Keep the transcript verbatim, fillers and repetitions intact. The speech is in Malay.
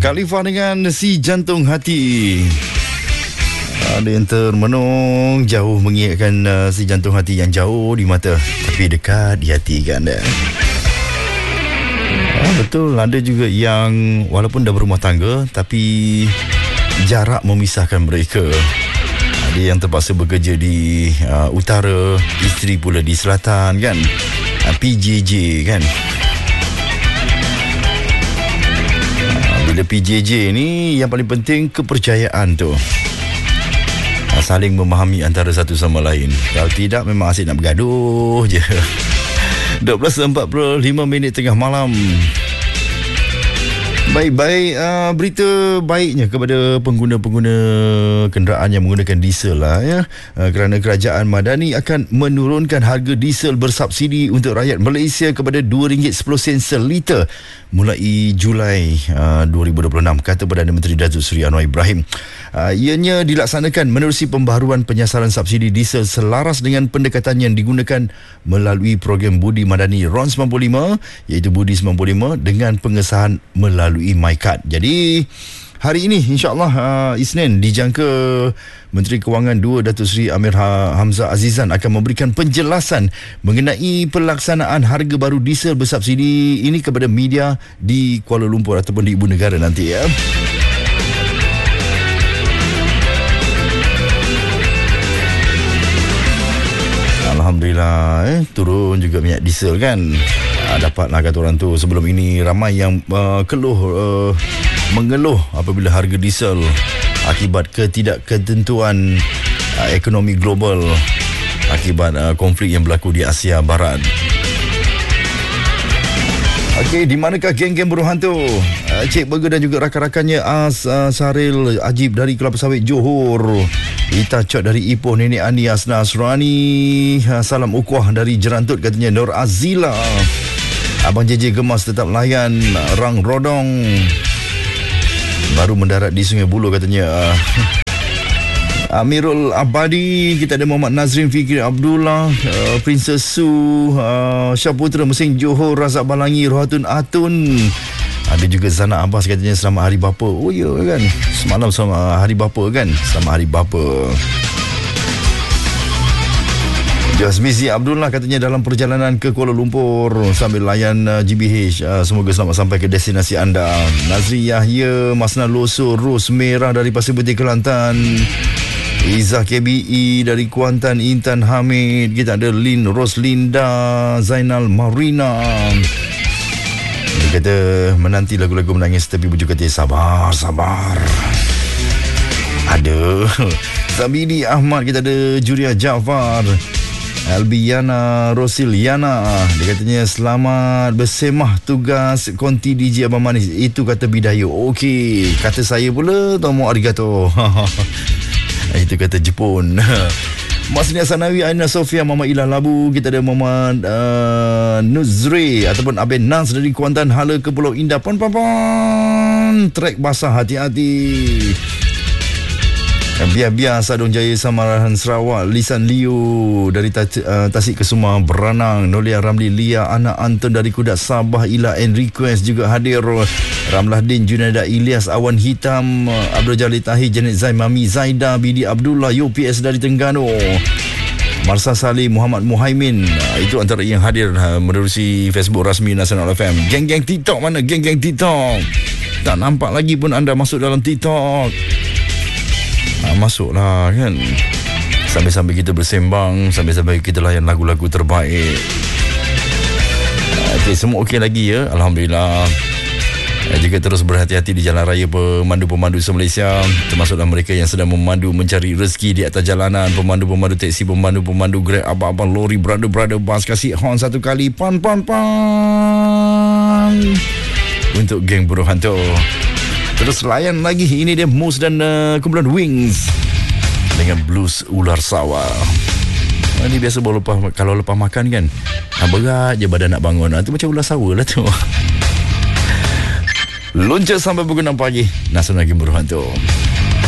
Khalifa dengan Si Jantung Hati. Ada yang termenung, jauh mengingatkan uh, si jantung hati yang jauh di mata, tapi dekat di hati kan. Ah, betul, ada juga yang walaupun dah berumah tangga, tapi jarak memisahkan mereka. Ada yang terpaksa bekerja di uh, utara, isteri pula di selatan kan. uh, P J J kan. Bila P J J ni, yang paling penting kepercayaan tu, saling memahami antara satu sama lain. Kalau tidak, memang asyik nak bergaduh je. dua belas empat puluh lima minit tengah malam. Baik-baik, uh, berita baiknya kepada pengguna-pengguna kenderaan yang menggunakan diesel lah ya. Uh, kerana kerajaan Madani akan menurunkan harga diesel bersubsidi untuk rakyat Malaysia kepada dua ringgit sepuluh sen seliter mulai Julai uh, dua ribu dua puluh enam, kata Perdana Menteri Datuk Seri Anwar Ibrahim. Uh, ianya dilaksanakan menerusi pembaharuan penyasaran subsidi diesel selaras dengan pendekatan yang digunakan melalui program Budi Madani R O N sembilan puluh lima, iaitu Budi sembilan puluh lima, dengan pengesahan melalui MyCard. Jadi hari ini insya-Allah uh, Isnin dijangka Menteri Kewangan dua Datuk Seri Amir Hamzah Azizan akan memberikan penjelasan mengenai pelaksanaan harga baru diesel bersubsidi ini kepada media di Kuala Lumpur ataupun di Ibu Negara nanti ya. Alhamdulillah eh, turun juga minyak diesel kan. Ah, dapatlah kata orang tu. Sebelum ini ramai yang uh, keluh uh, mengeluh apabila harga diesel akibat ketidakketentuan uh, ekonomi global akibat uh, konflik yang berlaku di Asia Barat. Okey, di manakah geng-geng buruh hantu? Uh, Cik Burger dan juga rakan-rakannya As uh, Saril Ajib dari Kelapa Sawit Johor, Ita Cot dari Ipoh, Nenek Ani Asna Asrani, uh, salam ukuah dari Jerantut katanya Nur Azila, Abang J J Gemas tetap layan, Rang Rodong baru mendarat di Sungai Buloh katanya. uh, Amirul Abadi, kita ada Muhammad Nazrin Fikri Abdullah, uh, Princess Su, uh, Syaputra Mesing Johor, Razak Balangi, Rohatun Atun. Ada juga Zana Abbas katanya selamat Hari Bapa. Oh ya kan, semalam selamat Hari Bapa kan. Selamat Hari Bapa. Jasmizi Abdullah katanya dalam perjalanan ke Kuala Lumpur sambil layan uh, G B H. Uh, semoga selamat sampai ke destinasi anda. Nazri Yahya, Masna Loso, Ros Merah dari Pasir Putih Kelantan, Izzah K B E dari Kuantan, Intan Hamid. Kita ada Lin Roslinda, Zainal Marina. Dia kata menanti lagu-lagu menangis tapi bujuk kata sabar, sabar. Ada Sabidi Ahmad, kita ada Juria Jaafar, Albiana Rosiliana. Dia katanya selamat bersemah tugas konti D J Abang Manis. Itu kata Bidaya. Okey, kata saya pula tomo arigato. Itu kata Jepun. Masnia Sanawi, Aina Sofia, Mama Ilah Labu. Kita ada Muhammad uh, Nuzri ataupun Aben Nas dari Kuantan Hala ke Pulau Indah. Pon pon pon. Trek basah, hati-hati. Biar-biar Sadong Jaya Samarahan Sarawak, Lisan Liu dari uh, Tasik Kesuma Beranang, Nolia Ramli Lia, anak Anton dari Kudat Sabah, Ila and Request juga hadir, Ramlah Din, Junaida Ilyas, Awan Hitam, Abdul Jalil Tahir, Janet Zain, Mami Zaida, Bidi Abdullah, U P S dari Terengganu, Marsa Salih, Muhammad Muhaimin. Itu antara yang hadir menerusi Facebook rasmi Nasional F M. Geng-geng TikTok mana? Geng-geng TikTok tak nampak lagi pun anda masuk dalam TikTok. Ha, masuklah kan, sambil-sambil kita bersembang, sambil-sambil kita layan lagu-lagu terbaik. Okey, semua okey lagi ya, Alhamdulillah. Juga terus berhati-hati di jalan raya pemandu-pemandu se-Malaysia, termasuklah mereka yang sedang memandu mencari rezeki di atas jalanan, pemandu-pemandu teksi, pemandu-pemandu Grab, abang-abang lori, brother-brother bus, kasih horn satu kali, pan pan pan untuk geng buruh hantu. Terus layan lagi, ini dia Mus dan uh, kumpulan Wings dengan Blues Ular Sawah. Ini biasa baru lepas, kalau lepas makan kan, berat je badan nak bangun. Itu macam ular sawah lah tu. Loncat sampai pukul enam pagi. Nasional Geng Buruh Hantu.